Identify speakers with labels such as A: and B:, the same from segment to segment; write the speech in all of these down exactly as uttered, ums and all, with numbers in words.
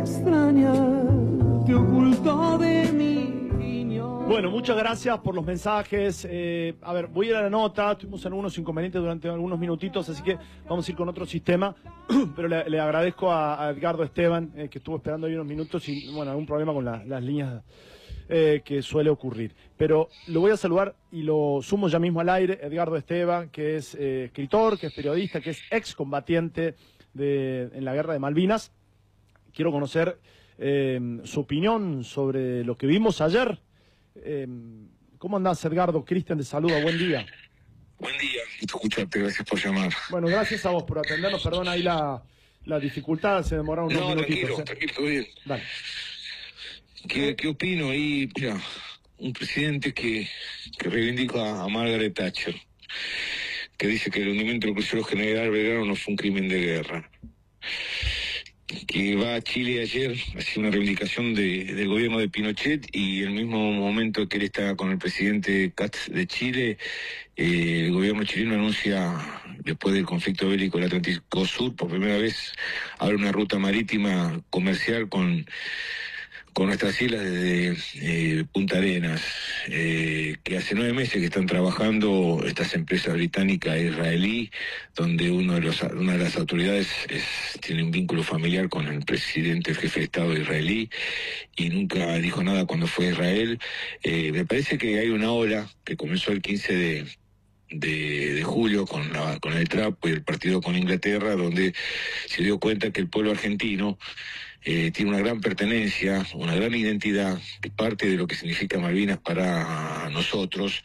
A: extraña que ocultó de mí.
B: Bueno, muchas gracias por los mensajes. Eh, a ver, voy a ir a la nota. Tuvimos algunos inconvenientes durante algunos minutitos, así que vamos a ir con otro sistema. Pero le, le agradezco a, a Edgardo Esteban, eh, que estuvo esperando ahí unos minutos y, bueno, algún problema con la, las líneas eh, que suele ocurrir. Pero lo voy a saludar y lo sumo ya mismo al aire. Edgardo Esteban, que es eh, escritor, que es periodista, que es excombatiente de, en la guerra de Malvinas. Quiero conocer eh, su opinión sobre lo que vimos ayer. Eh, ¿Cómo andás, Edgardo? Cristian te saluda, buen día.
C: Buen día, escucharte, gracias por llamar.
B: Bueno, gracias a vos por atendernos, perdón ahí la, la dificultad, se demoraron unos
C: no,
B: minutitos.
C: No, tranquilo,
B: ¿eh?
C: tranquilo, todo bien.
B: Dale.
C: ¿Qué, qué opino ahí? Mira, un presidente que, que reivindica a Margaret Thatcher, que dice que el hundimiento del crucero General Belgrano no fue un crimen de guerra, que va a Chile ayer, hace una reivindicación de, del gobierno de Pinochet, y en el mismo momento que él está con el presidente Katz de Chile, eh, el gobierno chileno anuncia, después del conflicto bélico del Atlántico Sur, por primera vez abre una ruta marítima comercial con con nuestras islas desde eh, Punta Arenas, eh, que hace nueve meses que están trabajando estas empresas británicas e israelí, donde uno de los, una de las autoridades es, tiene un vínculo familiar con el presidente, el jefe de Estado israelí, y nunca dijo nada cuando fue a Israel. Eh, me parece que hay una ola que comenzó el quince de... De, de julio con, la, con el trapo y el partido con Inglaterra, donde se dio cuenta que el pueblo argentino eh, tiene una gran pertenencia, una gran identidad, que parte de lo que significa Malvinas para nosotros,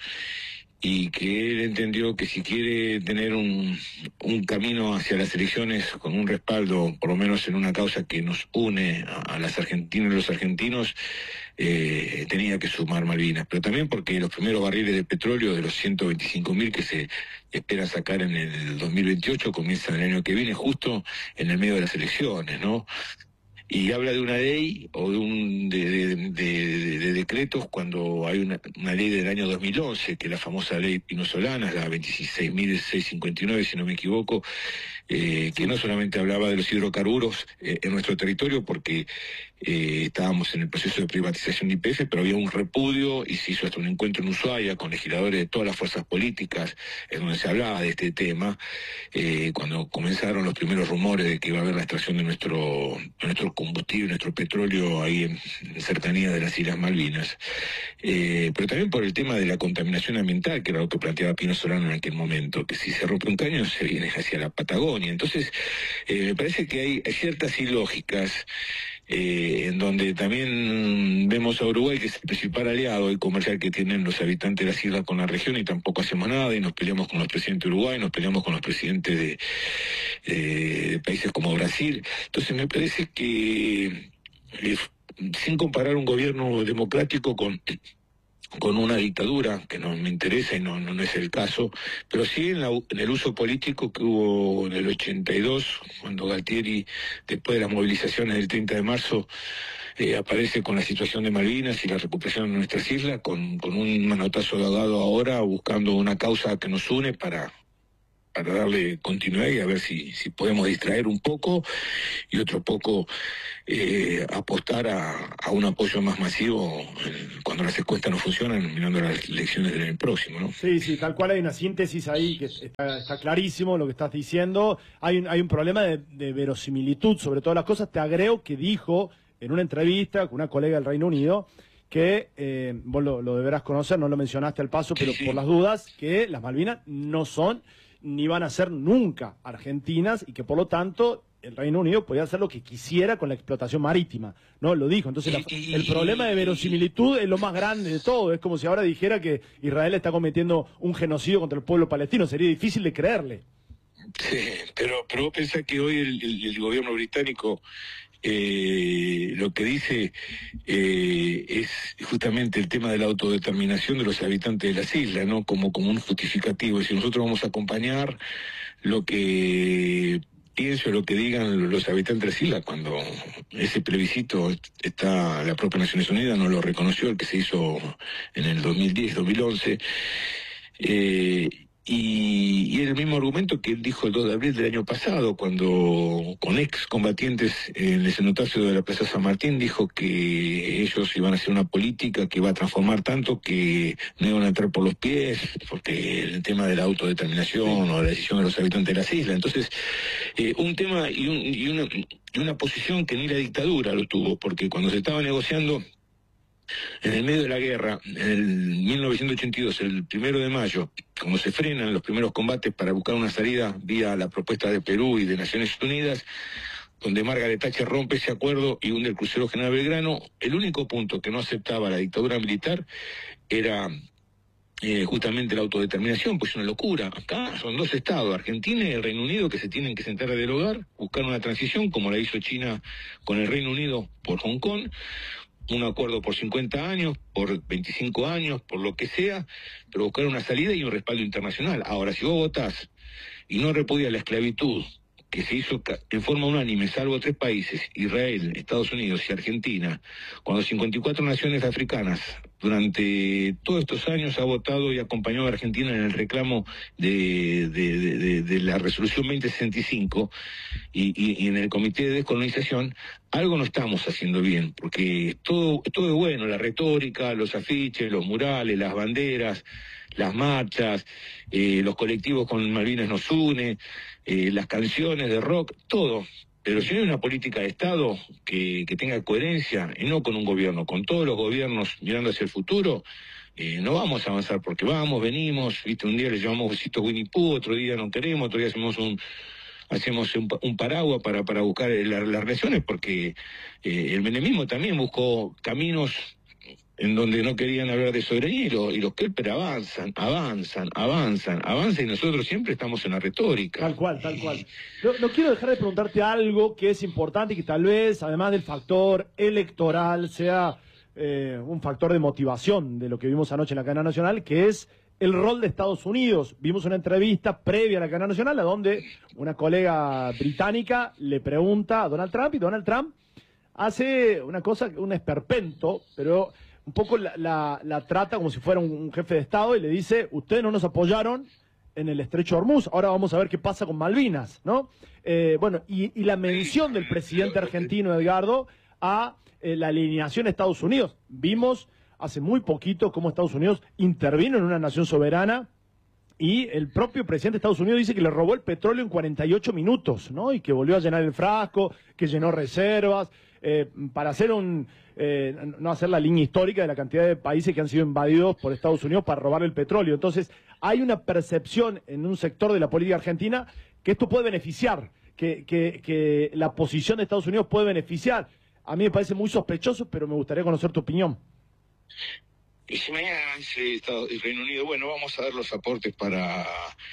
C: y que él entendió que si quiere tener un, un camino hacia las elecciones con un respaldo, por lo menos en una causa que nos une a, a las argentinas y los argentinos, eh, tenía que sumar Malvinas. Pero también porque los primeros barriles de petróleo de los ciento veinticinco mil que se espera sacar en el dos mil veintiocho comienzan el año que viene, justo en el medio de las elecciones, ¿no? Y habla de una ley o de un de, de, de, de, de decretos cuando hay una, una ley del año dos mil once, que es la famosa ley Pino Solanas, la veintiséis mil seiscientos cincuenta y nueve, si no me equivoco, eh, que no solamente hablaba de los hidrocarburos eh, en nuestro territorio, porque eh, estábamos en el proceso de privatización de Y P F, pero había un repudio y se hizo hasta un encuentro en Ushuaia con legisladores de todas las fuerzas políticas, en donde se hablaba de este tema, eh, cuando comenzaron los primeros rumores de que iba a haber la extracción de nuestro, de nuestro combustible, nuestro petróleo ahí en, en cercanía de las Islas Malvinas. Eh, pero también por el tema de la contaminación ambiental, que era lo que planteaba Pino Solano en aquel momento, que si se rompe un caño se viene hacia la Patagonia. Entonces, eh, me parece que hay, hay ciertas ilógicas eh, en donde también vemos a Uruguay, que es el principal aliado y comercial que tienen los habitantes de las islas con la región, y tampoco hacemos nada, y nos peleamos con los presidentes de Uruguay, nos peleamos con los presidentes de, de, de países como Brasil. Entonces me parece que, eh, sin comparar un gobierno democrático con... con una dictadura, que no me interesa y no, no, no es el caso, pero sí en, la, en el uso político que hubo en el ochenta y dos, cuando Galtieri, después de las movilizaciones del treinta de marzo, eh, aparece con la situación de Malvinas y la recuperación de nuestras islas, con, con un manotazo dado ahora, buscando una causa que nos une para... para darle continuidad y a ver si, si podemos distraer un poco y otro poco eh, apostar a, a un apoyo más masivo en, cuando las encuestas no funcionan, mirando las elecciones del año próximo, ¿no?
B: Sí, sí, tal cual hay una síntesis ahí que está, está clarísimo lo que estás diciendo. Hay un, hay un problema de, de verosimilitud sobre todas las cosas. Te agrego que dijo en una entrevista con una colega del Reino Unido que, eh, vos lo, lo deberás conocer, no lo mencionaste al paso, pero sí, sí. por las dudas, que las Malvinas no son ni van a ser nunca argentinas, y que por lo tanto el Reino Unido podía hacer lo que quisiera con la explotación marítima, ¿no? Lo dijo. Entonces la, el problema de verosimilitud es lo más grande de todo. Es como si ahora dijera que Israel está cometiendo un genocidio contra el pueblo palestino. Sería difícil de creerle.
C: Sí, pero, pero vos pensás que hoy el, el, el gobierno británico eh, lo que dice eh, es justamente el tema de la autodeterminación de los habitantes de las islas, ¿no? Como, como un justificativo. Y si nosotros vamos a acompañar lo que pienso, lo que digan los habitantes de las islas, cuando ese plebiscito está, la propia Naciones Unidas no lo reconoció, el que se hizo en el dos mil diez, dos mil once, eh, Y, y era el mismo argumento que él dijo el dos de abril del año pasado, cuando con ex combatientes en el cenotafio de la Plaza San Martín dijo que ellos iban a hacer una política que iba a transformar tanto que no iban a entrar por los pies, porque el tema de la autodeterminación o la decisión de los habitantes de las islas. Entonces, eh, un tema y, un, y, una, y una posición que ni la dictadura lo tuvo, porque cuando se estaba negociando en el medio de la guerra, en el mil novecientos ochenta y dos, el primero de mayo, cuando se frenan los primeros combates para buscar una salida vía la propuesta de Perú y de Naciones Unidas, donde Margaret Thatcher rompe ese acuerdo y hunde el crucero General Belgrano, el único punto que no aceptaba la dictadura militar era eh, justamente la autodeterminación, pues es una locura. Acá son dos estados, Argentina y el Reino Unido, que se tienen que sentar a dialogar, buscar una transición, como la hizo China con el Reino Unido por Hong Kong, un acuerdo por cincuenta años, por veinticinco años, por lo que sea, pero buscar una salida y un respaldo internacional. Ahora, si vos votás y no repudias la esclavitud, que se hizo en forma unánime, salvo tres países, Israel, Estados Unidos y Argentina, cuando cincuenta y cuatro naciones africanas durante todos estos años ha votado y acompañado a Argentina en el reclamo de, de, de, de, de la resolución veinte sesenta y cinco y, y, y en el Comité de Descolonización, algo no estamos haciendo bien, porque todo, todo es bueno, la retórica, los afiches, los murales, las banderas, las marchas, eh, los colectivos con Malvinas nos une, eh, las canciones de rock, todo. Pero si no hay una política de Estado que, que tenga coherencia, y no con un gobierno, con todos los gobiernos mirando hacia el futuro, eh, no vamos a avanzar, porque vamos, venimos, viste, un día le llamamos besitos Winnie Pooh, otro día no queremos, otro día hacemos un hacemos un, un paraguas para, para buscar la, las relaciones, porque eh, el menemismo también buscó caminos en donde no querían hablar de soberanía, y, lo, y los Kelper avanzan, avanzan, avanzan, avanzan, y nosotros siempre estamos en la retórica.
B: Tal cual, tal cual. No, no quiero dejar de preguntarte algo que es importante y que tal vez, además del factor electoral, sea eh, un factor de motivación de lo que vimos anoche en la cadena nacional, que es el rol de Estados Unidos. Vimos una entrevista previa a la cadena nacional, a donde una colega británica le pregunta a Donald Trump, y Donald Trump hace una cosa, un esperpento, pero un poco la, la, la trata como si fuera un, un jefe de Estado, y le dice: ustedes no nos apoyaron en el Estrecho de Hormuz, ahora vamos a ver qué pasa con Malvinas, ¿no? Eh, bueno, y, y la mención del presidente argentino, Edgardo, a eh, la alineación de Estados Unidos. Vimos hace muy poquito cómo Estados Unidos intervino en una nación soberana, y el propio presidente de Estados Unidos dice que le robó el petróleo en cuarenta y ocho minutos, ¿no? Y que volvió a llenar el frasco, que llenó reservas, eh, para hacer un... Eh, no hacer la línea histórica de la cantidad de países que han sido invadidos por Estados Unidos para robar el petróleo. Entonces, hay una percepción en un sector de la política argentina que esto puede beneficiar, que, que, que la posición de Estados Unidos puede beneficiar. A mí me parece muy sospechoso, pero me gustaría conocer tu opinión.
C: Y si mañana dice Estados, el Reino Unido, bueno, vamos a dar los aportes para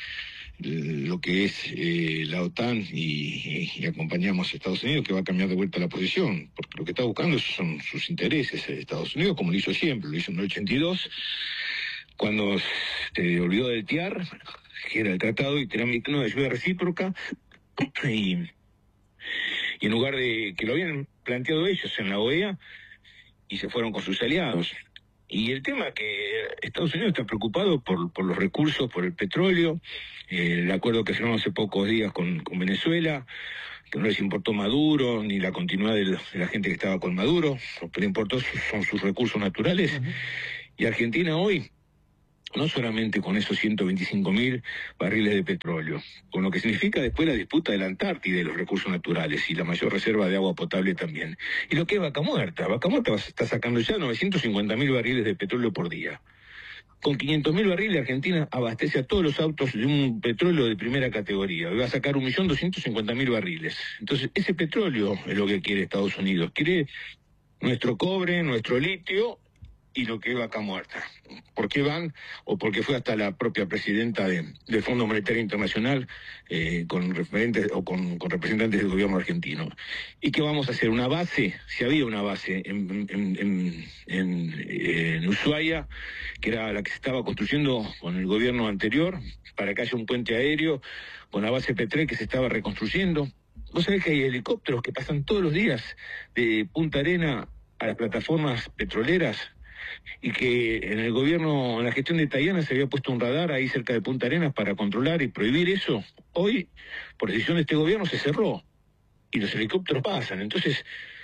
C: lo que es eh, la OTAN y, y acompañamos a Estados Unidos, que va a cambiar de vuelta la posición, porque lo que está buscando son sus intereses de Estados Unidos, como lo hizo siempre, lo hizo en el ochenta y dos, cuando se olvidó del T I A R, que era el Tratado Interamericano de Ayuda Recíproca, y, y en lugar de que lo habían planteado ellos en la O E A, y se fueron con sus aliados. Y el tema es que Estados Unidos está preocupado por, por los recursos, por el petróleo, eh, el acuerdo que firmamos hace pocos días con, con Venezuela, que no les importó Maduro, ni la continuidad de la, de la gente que estaba con Maduro, lo que le importó son sus recursos naturales. Uh-huh. Y Argentina hoy, no solamente con esos ciento veinticinco mil barriles de petróleo, con lo que significa después la disputa de la Antártida y de los recursos naturales, y la mayor reserva de agua potable también. Y lo que es Vaca Muerta, Vaca Muerta está sacando ya novecientos cincuenta mil barriles de petróleo por día. Con quinientos mil barriles, Argentina abastece a todos los autos de un petróleo de primera categoría. Va a sacar un millón doscientos cincuenta mil barriles. Entonces, ese petróleo es lo que quiere Estados Unidos. Quiere nuestro cobre, nuestro litio y lo que es Vaca Muerta. ¿Por qué van? O porque fue hasta la propia presidenta de, del Fondo Monetario Internacional eh, con referentes o con, con representantes del gobierno argentino. ¿Y qué vamos a hacer? ¿Una base? Si había una base en, en, en, en, en Ushuaia, que era la que se estaba construyendo con el gobierno anterior, para que haya un puente aéreo, con la base Petrel que se estaba reconstruyendo. Vos sabés que hay helicópteros que pasan todos los días de Punta Arena a las plataformas petroleras, y que en el gobierno, en la gestión de Tayana se había puesto un radar ahí cerca de Punta Arenas para controlar y prohibir eso. Hoy, por decisión de este gobierno, se cerró y los helicópteros pasan. Entonces,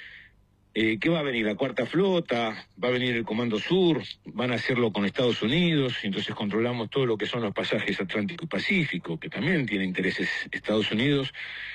C: eh, ¿qué va a venir? La Cuarta Flota, va a venir el Comando Sur, van a hacerlo con Estados Unidos, y entonces controlamos todo lo que son los pasajes Atlántico y Pacífico, que también tiene intereses Estados Unidos.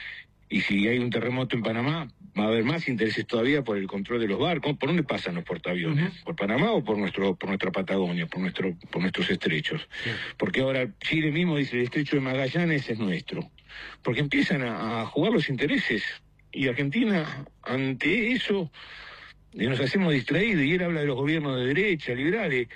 C: Y si hay un terremoto en Panamá, va a haber más intereses todavía por el control de los barcos. ¿Por dónde pasan los portaaviones? ¿Por Panamá o por nuestro por nuestra Patagonia, por nuestro por nuestros estrechos? Sí. Porque ahora Chile mismo dice el estrecho de Magallanes es nuestro. Porque empiezan a, a jugar los intereses. Y Argentina, ante eso, nos hacemos distraídos. Y él habla de los gobiernos de derecha, liberales.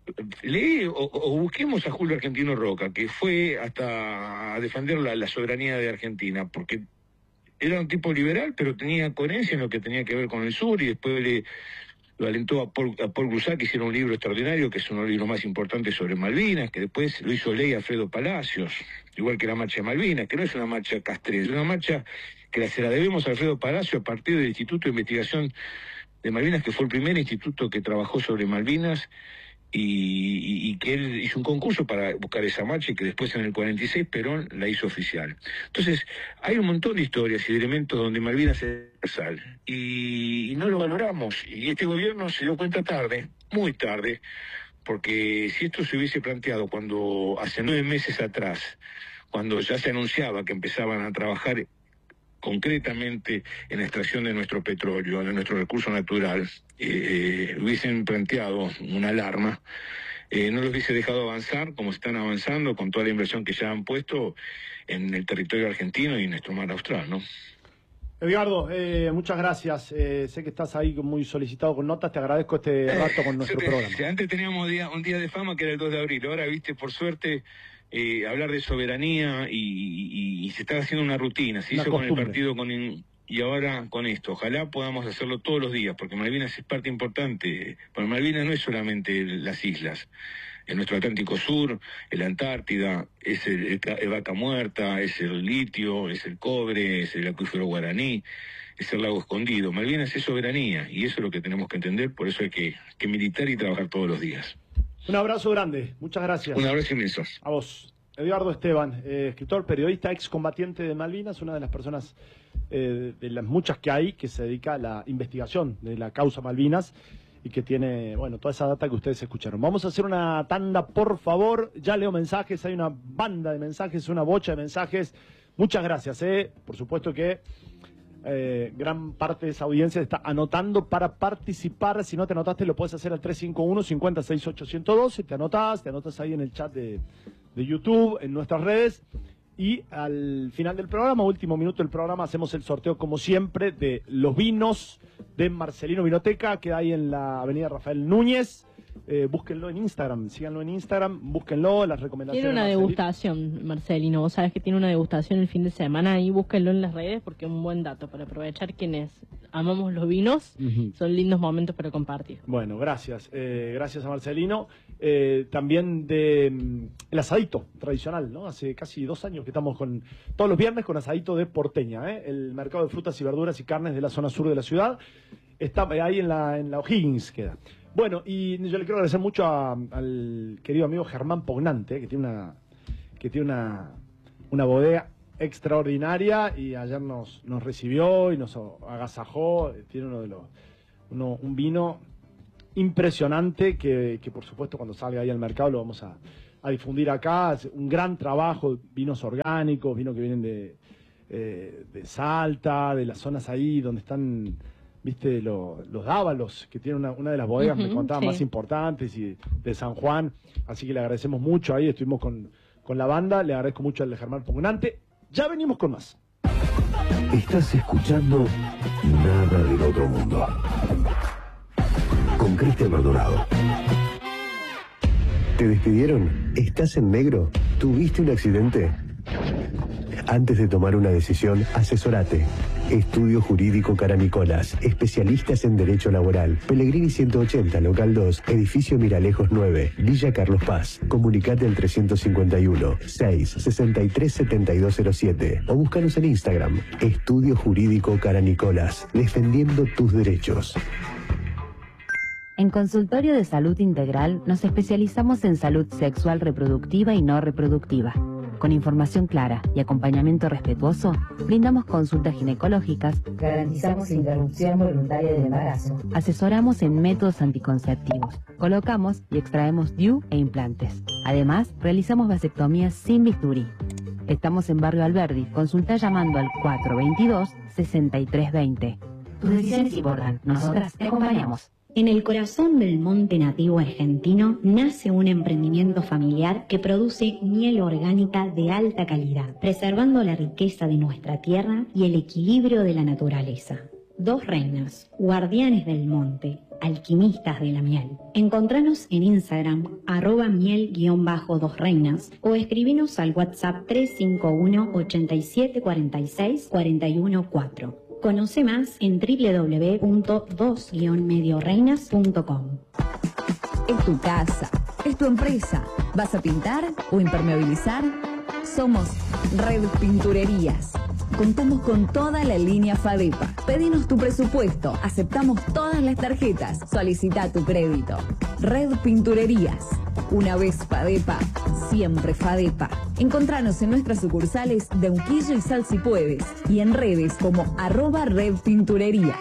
C: Lee o, o busquemos a Julio Argentino Roca, que fue hasta a defender la, la soberanía de Argentina, porque era un tipo liberal, pero tenía coherencia en lo que tenía que ver con el sur, y después le lo alentó a Paul, a Paul Glusac, que hiciera un libro extraordinario, que es uno de los libros más importantes sobre Malvinas, que después lo hizo ley Alfredo Palacios, igual que la marcha de Malvinas, que no es una marcha castrera, es una marcha que la, se la debemos a Alfredo Palacios a partir del Instituto de Investigación de Malvinas, que fue el primer instituto que trabajó sobre Malvinas, Y, y, y que él hizo un concurso para buscar esa marcha y que después en el cuarenta y seis Perón la hizo oficial. Entonces, hay un montón de historias y de elementos donde Malvinas es universal y, y no lo valoramos. Y este gobierno se dio cuenta tarde, muy tarde, porque si esto se hubiese planteado cuando hace nueve meses atrás, cuando ya se anunciaba que empezaban a trabajar concretamente en la extracción de nuestro petróleo, de nuestro recurso natural, eh, hubiesen planteado una alarma, eh, no los hubiese dejado avanzar como están avanzando con toda la inversión que ya han puesto en el territorio argentino y en nuestro mar austral, ¿no?
B: Edgardo, eh, muchas gracias. Eh, sé que estás ahí muy solicitado con notas. Te agradezco este rato con nuestro
C: te,
B: programa.
C: Antes teníamos día, un día de fama que era el dos de abril. Ahora, viste, por suerte, eh, hablar de soberanía y, y, y se está haciendo una rutina. Se
B: una
C: hizo
B: costumbre.
C: Con el partido con in, y ahora con esto. Ojalá podamos hacerlo todos los días, porque Malvinas es parte importante. Porque Malvinas no es solamente las islas. En nuestro Atlántico Sur, en la Antártida, es el, el, el Vaca Muerta, es el litio, es el cobre, es el acuífero guaraní, es el lago escondido. Malvinas es soberanía y eso es lo que tenemos que entender, por eso hay que, que militar y trabajar todos los días.
B: Un abrazo grande, muchas gracias.
C: Un abrazo inmenso.
B: A vos. Edgardo Esteban, eh, escritor, periodista, excombatiente de Malvinas, una de las personas eh, de las muchas que hay que se dedica a la investigación de la causa Malvinas y que tiene, bueno, toda esa data que ustedes escucharon. Vamos a hacer una tanda, por favor. Ya leo mensajes, hay una banda de mensajes, una bocha de mensajes. Muchas gracias, eh. Por supuesto que eh, gran parte de esa audiencia está anotando para participar. Si no te anotaste, lo puedes hacer al tres cinco uno, cinco seis ocho uno dos. Te anotas, te anotas ahí en el chat de, de YouTube, en nuestras redes. Y al final del programa, último minuto del programa, hacemos el sorteo, como siempre, de los vinos de Marcelino Vinoteca, que hay en la avenida Rafael Núñez. Eh, búsquenlo en Instagram, síganlo en Instagram, búsquenlo, las recomendaciones.
D: Tiene una
B: de
D: degustación, Marcelino, vos sabés que tiene una degustación el fin de semana, ahí búsquenlo en las redes porque es un buen dato para aprovechar quienes amamos los vinos, uh-huh. Son lindos momentos para compartir.
B: Bueno, gracias, eh, gracias a Marcelino. Eh, también de um, el asadito tradicional, ¿no? Hace casi dos años que estamos con todos los viernes con asadito de Porteña, ¿eh? El mercado de frutas y verduras y carnes de la zona sur de la ciudad. Está ahí en la, en la O'Higgins queda. Bueno, y yo le quiero agradecer mucho a, al querido amigo Germán Pognante, que tiene una que tiene una, una bodega extraordinaria y ayer nos, nos recibió y nos agasajó. Tiene uno de los uno, un vino impresionante que, que por supuesto cuando salga ahí al mercado lo vamos a, a difundir acá. Hace un gran trabajo, vinos orgánicos, vinos que vienen de, eh, de Salta, de las zonas ahí donde están... Viste, lo, los Dávalos, que tiene una, una de las bodegas, uh-huh, me contaban, sí, más importantes, y de San Juan. Así que le agradecemos mucho ahí, estuvimos con, con la banda, le agradezco mucho al de Germán Pognante. Ya venimos con más.
E: Estás escuchando Nada del Otro Mundo con Cristian Maldonado. ¿Te despidieron? ¿Estás en negro? ¿Tuviste un accidente? Antes de tomar una decisión, asesórate. Estudio Jurídico Caranicolas, especialistas en Derecho Laboral. Pellegrini ciento ochenta, Local dos, Edificio Miralejos nueve, Villa Carlos Paz. Comunicate al trescientos cincuenta y uno, seis, sesenta y tres, setenta y dos cero siete o búscanos en Instagram. Estudio Jurídico Caranicolas, defendiendo tus derechos.
F: En Consultorio de Salud Integral nos especializamos en salud sexual reproductiva y no reproductiva. Con información clara y acompañamiento respetuoso, brindamos consultas ginecológicas, garantizamos interrupción voluntaria del embarazo, asesoramos en métodos anticonceptivos, colocamos y extraemos D I U e implantes. Además, realizamos vasectomías sin bisturí. Estamos en Barrio Alberdi. Consulta llamando al cuatro veintidós, sesenta y tres veinte. Tus decisiones importan. Nosotras te acompañamos.
G: En el corazón del monte nativo argentino nace un emprendimiento familiar que produce miel orgánica de alta calidad, preservando la riqueza de nuestra tierra y el equilibrio de la naturaleza. Dos reinas, guardianes del monte, alquimistas de la miel. Encontranos en Instagram, arroba miel guión bajo dos reinas, o escribinos al WhatsApp tres cinco uno, ochenta y siete cuarenta y seis, cuarenta y uno cuatro. Conoce más en doble u doble u doble u punto dos guion medio reinas punto com.
H: Es tu casa, es tu empresa. ¿Vas a pintar o impermeabilizar? Somos Red Pinturerías. Contamos con toda la línea FADEPA. Pedinos tu presupuesto, aceptamos todas las tarjetas. Solicita tu crédito. Red Pinturerías. Una vez FADEPA, siempre FADEPA. Encontranos en nuestras sucursales de Unquillo y Sal si puedes, y en redes como arroba Red Pinturerías.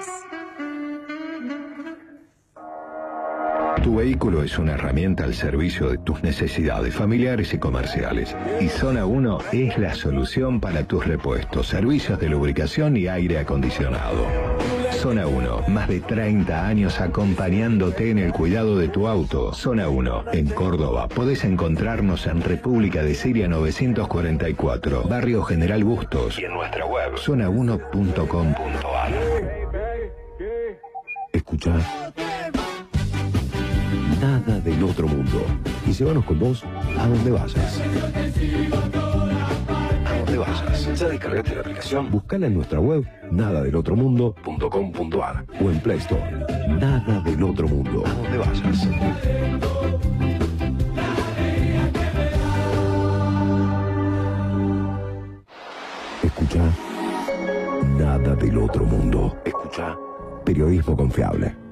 E: Tu vehículo es una herramienta al servicio de tus necesidades familiares y comerciales. Y Zona uno es la solución para tus repuestos, servicios de lubricación y aire acondicionado. Zona uno, más de treinta años acompañándote en el cuidado de tu auto. Zona uno, en Córdoba. Podés encontrarnos en República de Siria novecientos cuarenta y cuatro, Barrio General Bustos, y en nuestra web zona uno punto com punto a r. Escuchá Nada del Otro Mundo y llévanos con vos a donde vayas. A donde vayas. Ya descargaste la aplicación, buscala en nuestra web nada del otro mundo punto com punto a r o en Play Store. Nada del Otro Mundo. A donde vayas. Escucha Nada del Otro Mundo. Escucha periodismo confiable.